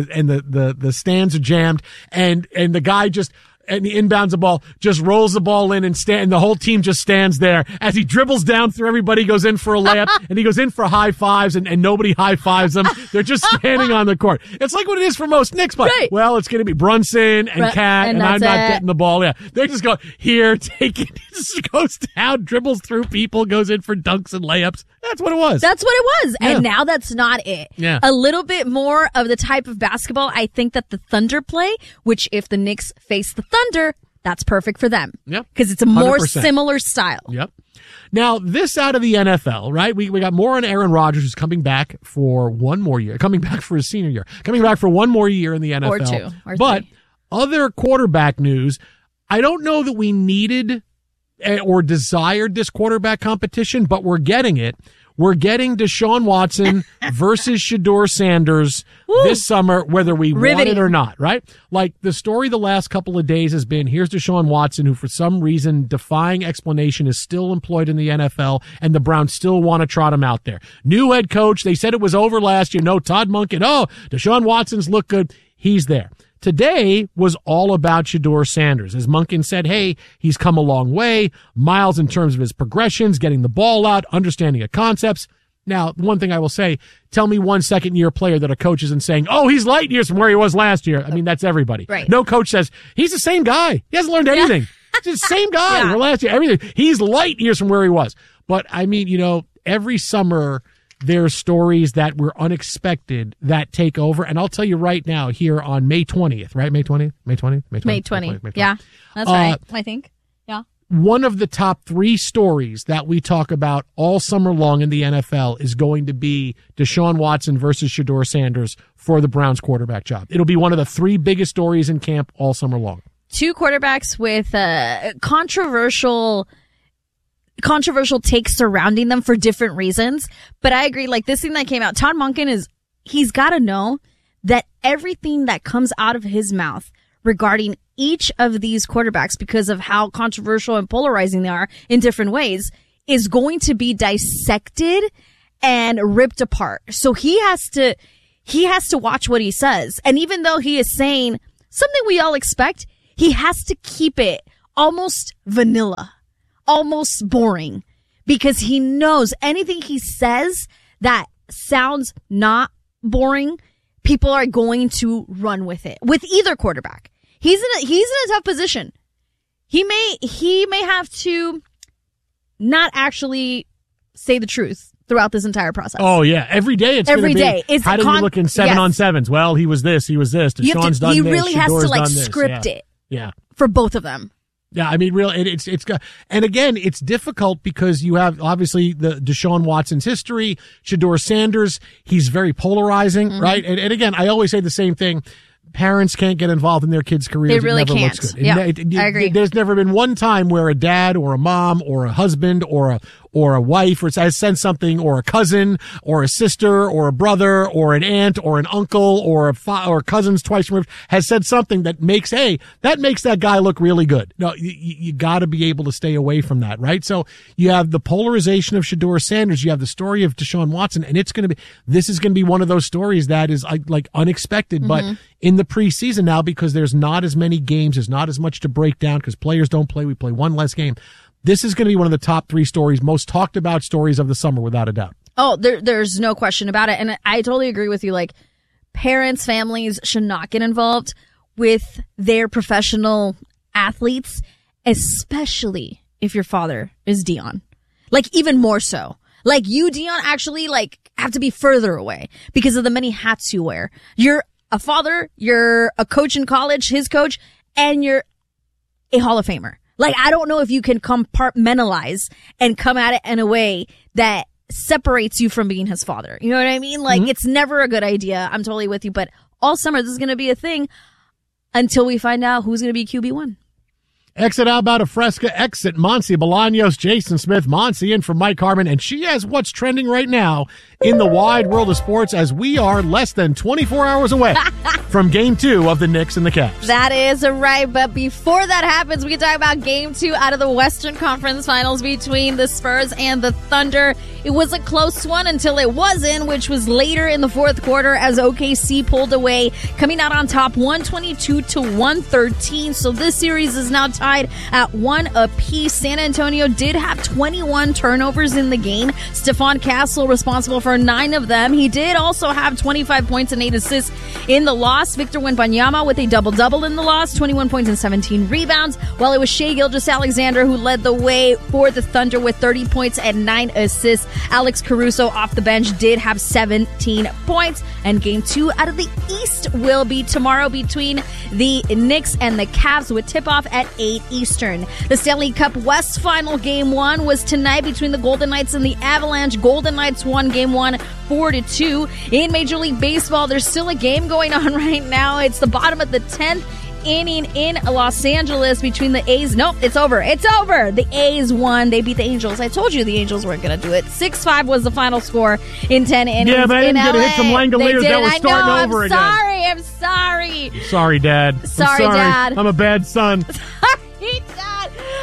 the stands are jammed and the guy and he inbounds the ball, just rolls the ball in and the whole team just stands there as he dribbles down through everybody, goes in for a layup, and he goes in for high fives, and nobody high fives them. They're just standing on the court. It's like what it is for most Knicks players. Right. Well, it's going to be Brunson and Cat, and I'm not getting the ball. Yeah, they just go, here, take it. Just goes down, dribbles through people, goes in for dunks and layups. That's what it was. That's what it was. Yeah. And now that's not it. Yeah. A little bit more of the type of basketball I think that the Thunder play, which if the Knicks face the Thunder, that's perfect for them. Yep. Because it's a more 100%. similar style. Yep. Now, this out of the NFL, right? We got more on Aaron Rodgers, who's coming back for one more year, coming back for his senior year, coming back for one more year in the NFL. Or two. Or but three. Other quarterback news, I don't know that we needed or desired this quarterback competition, but we're getting it. We're getting Deshaun Watson versus Shedeur Sanders this summer, whether we want it or not, right? Like the story the last couple of days has been, here's Deshaun Watson, who for some reason, defying explanation, is still employed in the NFL, and the Browns still want to trot him out there. New head coach, they said it was over last year. No, Todd Monken. Oh, Deshaun Watson's look good. He's there. Today was all about Shedeur Sanders. As Monken said, hey, he's come a long way, miles in terms of his progressions, getting the ball out, understanding of concepts. Now, one thing I will say, tell me one second-year player that a coach isn't saying, oh, he's light years from where he was last year. I mean, that's everybody. Right. No coach says, he's the same guy. He hasn't learned anything. It's the same guy from last year. Everything. He's light years from where he was. But, I mean, every summer there's stories that were unexpected that take over. And I'll tell you right now here on May 20th, right? May 20th? May 20th? May 20th. May 20th. Yeah, that's right, I think. Yeah. One of the top 3 stories that we talk about all summer long in the NFL is going to be Deshaun Watson versus Shedeur Sanders for the Browns quarterback job. It'll be one of the 3 biggest stories in camp all summer long. 2 quarterbacks with controversial takes surrounding them for different reasons. But I agree, like this thing that came out, Todd Monken he's got to know that everything that comes out of his mouth regarding each of these quarterbacks, because of how controversial and polarizing they are in different ways, is going to be dissected and ripped apart. So he has to watch what he says. And even though he is saying something we all expect, he has to keep it almost vanilla, almost boring, because he knows anything he says that sounds not boring, people are going to run with it. With either quarterback. He's in a tough position. He may have to not actually say the truth throughout this entire process. Oh yeah, every day it's every gonna day. Be, It's how do you look in 7-on-7s? Well, he was this. Deshaun's done this. He really has to like done this. script it. Yeah, for both of them. Yeah, I mean, it's and again, it's difficult because you have obviously the Deshaun Watson's history, Shedeur Sanders. He's very polarizing, right? And again, I always say the same thing. Parents can't get involved in their kids' careers. They really it never can't. Looks good. I agree. There's never been one time where a dad or a mom or a husband or a wife has said something, or a cousin or a sister or a brother or an aunt or an uncle or or cousins twice removed has said something that makes that guy look really good. No, you got to be able to stay away from that, right? So you have the polarization of Shedeur Sanders, you have the story of Deshaun Watson, and this is going to be one of those stories that is like unexpected, but in the preseason now, because there's not as many games, there's not as much to break down because players don't play. We play one less game. This is going to be one of the top 3 stories, most talked about stories of the summer, without a doubt. Oh, there's no question about it. And I totally agree with you. Like, parents, families should not get involved with their professional athletes, especially if your father is Deion. Like, even more so. Like, you, Deion, actually, like, have to be further away because of the many hats you wear. You're a father, you're a coach in college, his coach, and you're a Hall of Famer. Like, I don't know if you can compartmentalize and come at it in a way that separates you from being his father. You know what I mean? Like, it's never a good idea. I'm totally with you. But all summer, this is going to be a thing until we find out who's going to be QB1. Exit Outbound of Fresca, exit Monsi Bolaños, Jason Smith, Monsi in for Mike Harmon, and she has what's trending right now in the wide world of sports as we are less than 24 hours away from Game 2 of the Knicks and the Cavs. That is right, but before that happens, we can talk about Game 2 out of the Western Conference Finals between the Spurs and the Thunder. It was a close one until it wasn't, which was later in the fourth quarter as OKC pulled away, coming out on top 122-113. So this series is now tied at 1 apiece. San Antonio did have 21 turnovers in the game. Stephon Castle responsible for 9 of them. He did also have 25 points and 8 assists in the loss. Victor Wembanyama with a double-double in the loss, 21 points and 17 rebounds, while it was Shai Gilgeous-Alexander who led the way for the Thunder with 30 points and 9 assists. Alex Caruso off the bench did have 17 points. And Game 2 out of the East will be tomorrow between the Knicks and the Cavs with tip-off at 8 Eastern. The Stanley Cup West Final Game 1 was tonight between the Golden Knights and the Avalanche. Golden Knights won Game 1 4-2. In Major League Baseball, there's still a game going on right now. It's the bottom of the 10th inning in Los Angeles between the A's. Nope, it's over. It's over. The A's won. They beat the Angels. I told you the Angels weren't going to do it. 6-5 was the final score in 10 innings. Yeah, but I didn't get to hit some Langoliers. That was starting over again. I'm sorry. Sorry, Dad. Sorry, Dad. I'm a bad son. Sorry, Dad.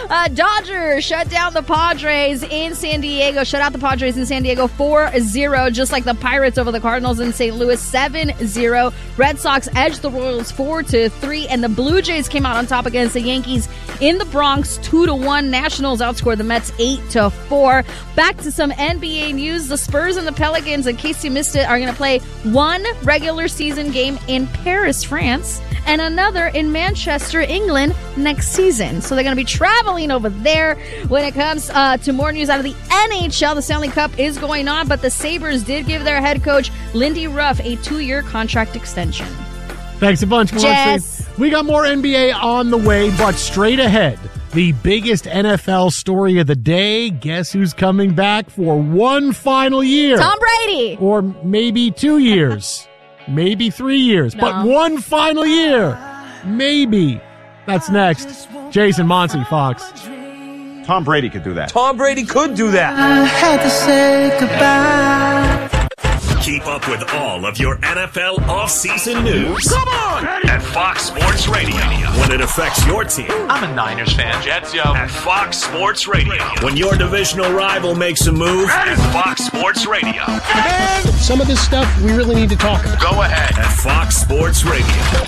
Dodgers shut down the Padres in San Diego. Shut out the Padres in San Diego 4-0, just like the Pirates over the Cardinals in St. Louis 7-0. Red Sox edged the Royals 4-3, and the Blue Jays came out on top against the Yankees in the Bronx 2-1. Nationals outscored the Mets 8-4. Back to some NBA news. The Spurs and the Pelicans, in case you missed it, are going to play one regular season game in Paris, France, and another in Manchester, England next season. So they're going to be traveling over there. When it comes to more news out of the NHL, the Stanley Cup is going on, but the Sabres did give their head coach, Lindy Ruff, a 2-year contract extension. Thanks a bunch, Melissa. We got more NBA on the way, but straight ahead, the biggest NFL story of the day. Guess who's coming back for one final year? Tom Brady. Or maybe 2 years. Maybe 3 years. No. But one final year. Maybe. That's next. Jason Monty, Fox. Tom Brady could do that. Tom Brady could do that. I had to say goodbye. Keep up with all of your NFL offseason news. Come on! At Fox Sports Radio. When it affects your team. I'm a Niners fan. Jets, yo. At Fox Sports Radio. When your divisional rival makes a move. At Fox Sports Radio. And some of this stuff we really need to talk about. Go ahead. At Fox Sports Radio.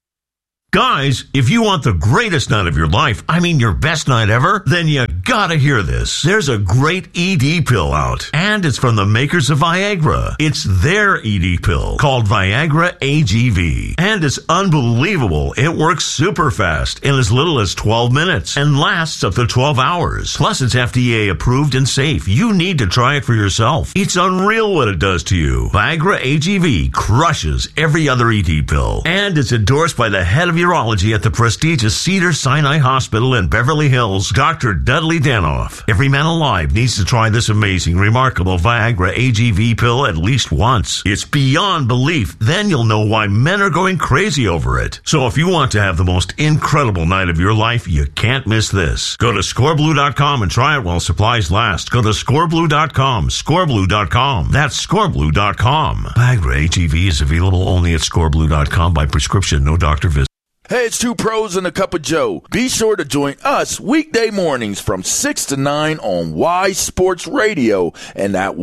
Guys, if you want the greatest night of your life, I mean your best night ever, then you gotta hear this. There's a great ED pill out, and it's from the makers of Viagra. It's their ED pill called Viagra AGV, and it's unbelievable. It works super fast in as little as 12 minutes and lasts up to 12 hours. Plus, it's FDA approved and safe. You need to try it for yourself. It's unreal what it does to you. Viagra AGV crushes every other ED pill, and it's endorsed by the head of urology at the prestigious Cedars-Sinai Hospital in Beverly Hills, Dr. Dudley Danoff. Every man alive needs to try this amazing, remarkable Viagra AGV pill at least once. It's beyond belief. Then you'll know why men are going crazy over it. So if you want to have the most incredible night of your life, you can't miss this. Go to scoreblue.com and try it while supplies last. Go to scoreblue.com, scoreblue.com. That's scoreblue.com. Viagra AGV is available only at scoreblue.com by prescription, no doctor visit. Hey, it's Two Pros and a Cup of Joe. Be sure to join us weekday mornings from 6 to 9 on Wise Sports Radio and at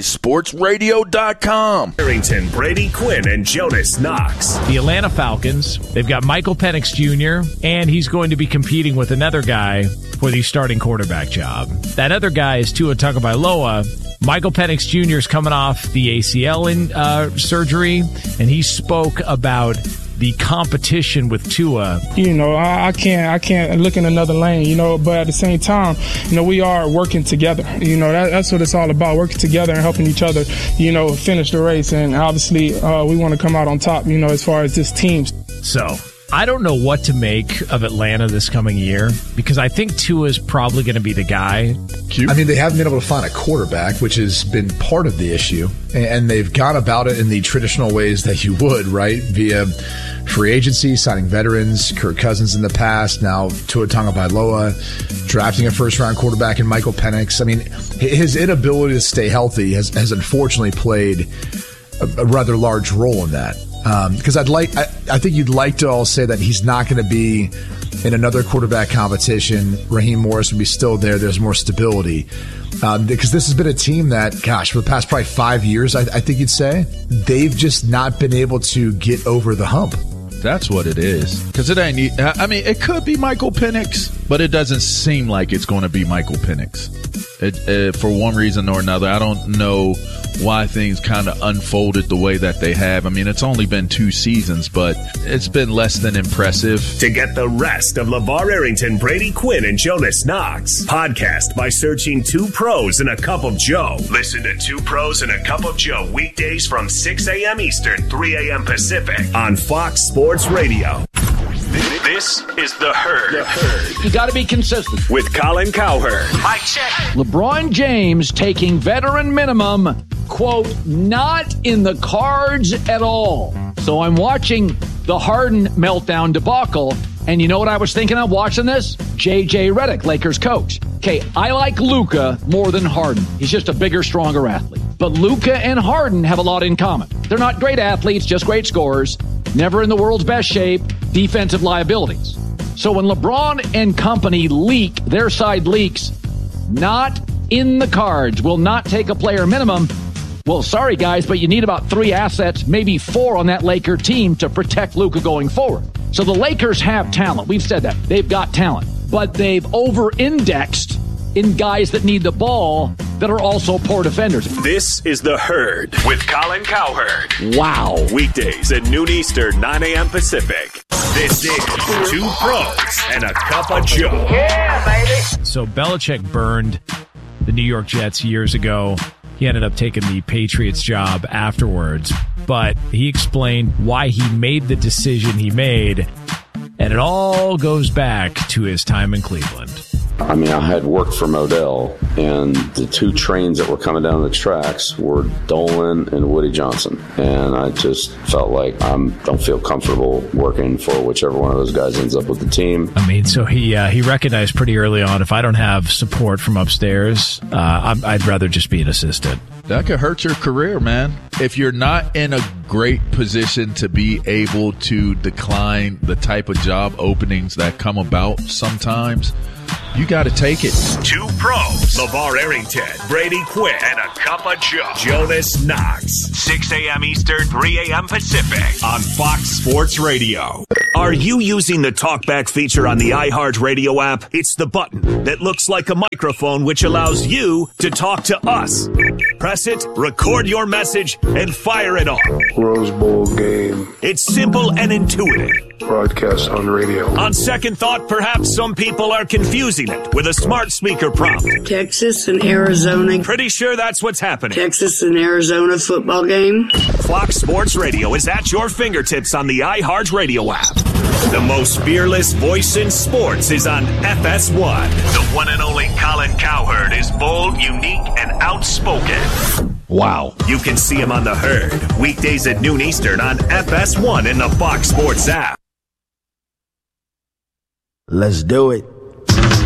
wisesportsradio.com. Arrington, Brady Quinn, and Jonas Knox. The Atlanta Falcons, they've got Michael Penix Jr., and he's going to be competing with another guy for the starting quarterback job. That other guy is Tua Tagovailoa. Michael Penix Jr. is coming off the ACL surgery, and he spoke about the competition with Tua. You know, I can't look in another lane, you know, but at the same time, you know, we are working together. You know, that's what it's all about, working together and helping each other, you know, finish the race. And obviously, we want to come out on top, you know, as far as this team. So I don't know what to make of Atlanta this coming year because I think Tua is probably going to be the guy. I mean, they haven't been able to find a quarterback, which has been part of the issue. And they've gone about it in the traditional ways that you would, right? Via free agency, signing veterans, Kirk Cousins in the past, now Tua Tagovailoa, drafting a first-round quarterback in Michael Penix. I mean, his inability to stay healthy has unfortunately played a rather large role in that. Because I think you'd like to all say that he's not going to be in another quarterback competition. Raheem Morris would be still there. There's more stability. Because this has been a team that, gosh, for the past probably 5 years, I think you'd say, they've just not been able to get over the hump. That's what it is. Because it ain't, I mean, it could be Michael Penix, but it doesn't seem like it's going to be Michael Penix. For one reason or another, I don't know why things kind of unfolded the way that they have. I mean, it's only been 2 seasons, but it's been less than impressive. To get the rest of LeVar Arrington, Brady Quinn, and Jonas Knox, podcast by searching Two Pros and a Cup of Joe. Listen to Two Pros and a Cup of Joe weekdays from 6 a.m. Eastern, 3 a.m. Pacific on Fox Sports Radio. This is The Herd. You got to be consistent. With Colin Cowherd. Mic check. LeBron James taking veteran minimum, quote, not in the cards at all. So I'm watching the Harden meltdown debacle, and you know what I was thinking of watching this? J.J. Redick, Lakers coach. Okay, I like Luka more than Harden. He's just a bigger, stronger athlete. But Luka and Harden have a lot in common. They're not great athletes, just great scorers. Never in the world's best shape, defensive liabilities. So when LeBron and company leak, their side leaks, not in the cards, will not take a player minimum. Well, sorry, guys, but you need about 3 assets, maybe 4 on that Laker team to protect Luka going forward. So the Lakers have talent. We've said that. They've got talent. But they've over-indexed in guys that need the ball that are also poor defenders. This is The Herd with Colin Cowherd. Wow. Weekdays at noon Eastern, 9 a.m. Pacific. This is 2 Pros and a Cup of Joe. Yeah, baby. So Belichick burned the New York Jets years ago. He ended up taking the Patriots job afterwards. But he explained why he made the decision he made. And it all goes back to his time in Cleveland. I mean, I had worked for Modell, and the 2 trains that were coming down the tracks were Dolan and Woody Johnson. And I just felt like I don't feel comfortable working for whichever one of those guys ends up with the team. I mean, so he recognized pretty early on, if I don't have support from upstairs, I'd rather just be an assistant. That could hurt your career, man. If you're not in a great position to be able to decline the type of job openings that come about sometimes, you got to take it. 2 Pros, LeVar Arrington, Brady Quinn, and a Cup of Joe. Jonas Knox. 6 a.m. Eastern, 3 a.m. Pacific on Fox Sports Radio. Are you using the TalkBack feature on the iHeartRadio app? It's the button that looks like a microphone, which allows you to talk to us. Press it, record your message, and fire it off. Rose Bowl game. It's simple and intuitive. Broadcast on radio. On second thought, perhaps some people are confusing it with a smart speaker prompt. Texas and Arizona. Pretty sure that's what's happening. Texas and Arizona football game. Fox Sports Radio is at your fingertips on the iHeartRadio app. The most fearless voice in sports is on FS1. The one and only Colin Cowherd is bold, unique, and outspoken. Wow. You can see him on The Herd, weekdays at noon Eastern on FS1 in the Fox Sports app. Let's do it.